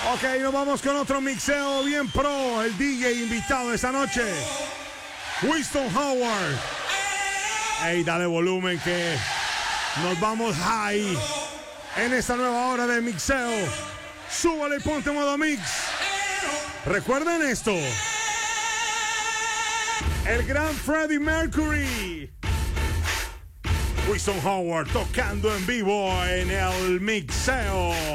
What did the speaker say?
Ok, nos vamos con otro mixeo bien pro. El DJ invitado esta noche, Winston Howard. Ey, dale volumen que nos vamos high en esta nueva hora de mixeo. Súbale y ponte modo mix. Recuerden esto. El gran Freddie Mercury. Winston Howard tocando en vivo en el mixeo.